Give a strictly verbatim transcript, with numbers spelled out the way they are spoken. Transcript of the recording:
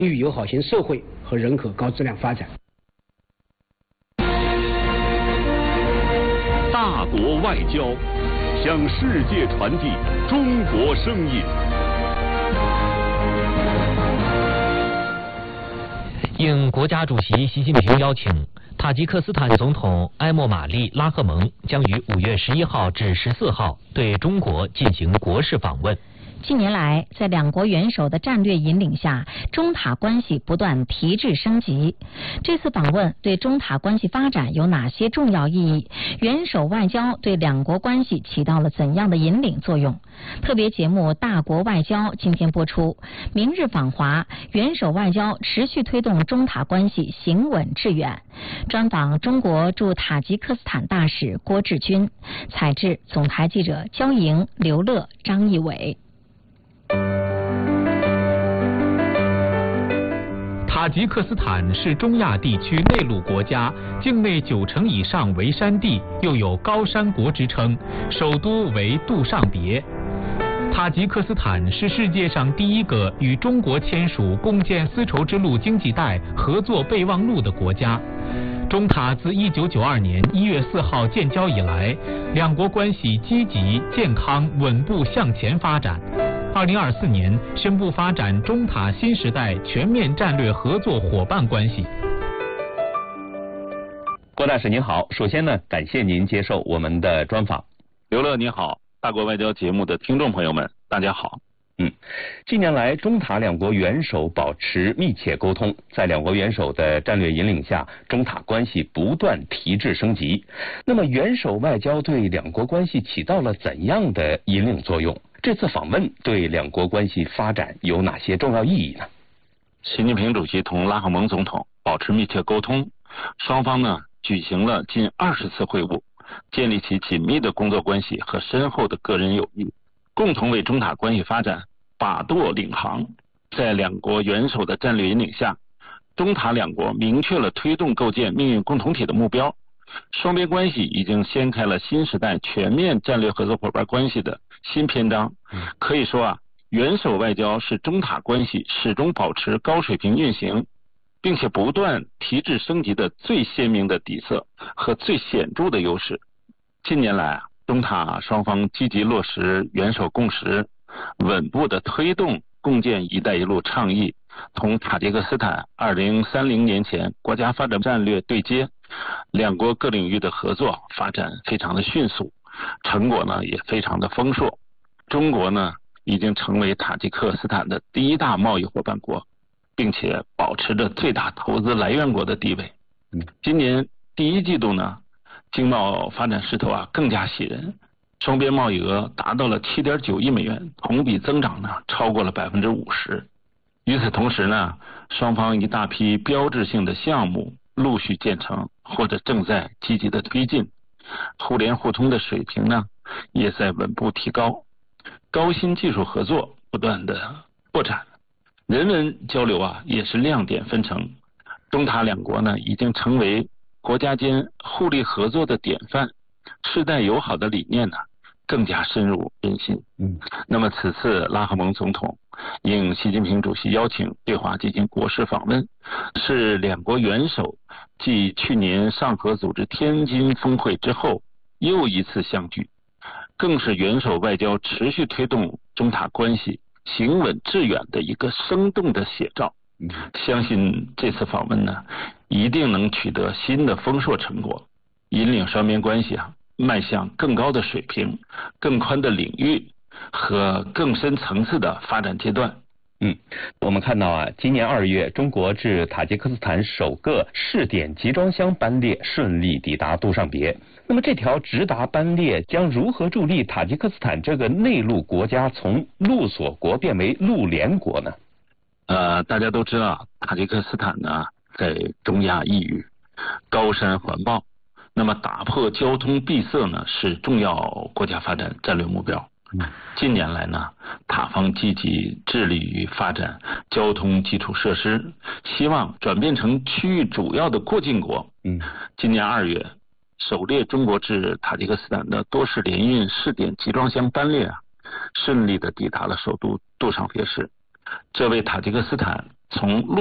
域友好型社会和人口高质量发展。 大国外交，向世界传递中国声音。 应国家主席习近平邀请，塔吉克斯坦总统埃莫马利拉赫蒙将于五月十一号至十四号对中国进行国事访问。 近年来，在两国元首的战略引领下，中塔关系不断提质升级。这次访问对中塔关系发展有哪些重要意义？元首外交对两国关系起到了怎样的引领作用？特别节目《大国外交》今天播出，明日访华，元首外交持续推动中塔关系行稳致远。专访中国驻塔吉克斯坦大使郭志军，采制总台记者焦莹、刘乐、张义伟。 塔吉克斯坦是中亚地区内陆国家，境内九成以上为山地，又有高山国之称，首都为杜尚别。塔吉克斯坦是世界上第一个与中国签署共建丝绸之路经济带合作备忘录的国家。中塔自一九九二年一月四号建交以来，两国关系积极、健康、稳步向前发展。二零二四年宣布发展中塔新时代全面战略合作伙伴关系。 郭大使您好，首先呢，感谢您接受我们的专访。 刘乐你好，大国外交节目的听众朋友们，大家好。 嗯，近年来，中塔两国元首保持密切沟通，在两国元首的战略引领下，中塔关系不断提质升级。那么，元首外交对两国关系起到了怎样的引领作用？这次访问对两国关系发展有哪些重要意义呢？ 习近平主席同拉赫蒙总统保持密切沟通，双方呢举行了近二十次会晤，建立起紧密的工作关系和深厚的个人友谊，共同为中塔关系发展把舵领航。在两国元首的战略引领下，中塔两国明确了推动构建命运共同体的目标，双边关系已经掀开了新时代全面战略合作伙伴关系的新篇章。可以说啊，元首外交是中塔关系始终保持高水平运行，并且不断提质升级的最鲜明的底色和最显著的优势。近年来啊，中塔双方积极落实元首共识，稳步的推动共建“一带一路”倡议，同塔吉克斯坦二零三零年前国家发展战略对接，两国各领域的合作发展非常的迅速，成果呢也非常的丰硕。中国呢已经成为塔吉克斯坦的第一大贸易伙伴国，并且保持着最大投资来源国的地位。今年第一季度呢，经贸发展势头啊更加喜人，双边贸易额达到了 七点九亿美元，同比增长呢超过了 百分之五十。与此同时呢，双方一大批标志性的项目陆续建成或者正在积极的推进，互联互通的水平呢也在稳步提高，高新技术合作不断的扩展，人文交流啊也是亮点纷呈。中塔两国呢已经成为国家间互利合作的典范，世代友好的理念呢更加深入人心。嗯，那么此次拉赫蒙总统应习近平主席邀请对华进行国事访问，是两国元首继去年上合组织天津峰会之后又一次相聚，更是元首外交持续推动中塔关系行稳致远的一个生动的写照。相信这次访问呢一定能取得新的丰硕成果，引领双边关系啊迈向更高的水平、更宽的领域和更深层次的发展阶段。 嗯，我们看到啊，今年二月，中国至塔吉克斯坦首个试点集装箱班列顺利抵达杜尚别。那么这条直达班列将如何助力塔吉克斯坦这个内陆国家从陆锁国变为陆联国呢？ 呃，大家都知道，塔吉克斯坦呢在中亚一隅，高山环抱，那么打破交通闭塞呢是重要国家发展战略目标。近年来呢，塔方积极致力于发展交通基础设施，希望转变成区域主要的过境国。嗯，今年二月，首列中国至塔吉克斯坦的多式联运试点集装箱班列啊，顺利的抵达了首都杜尚别市，这为塔吉克斯坦从陆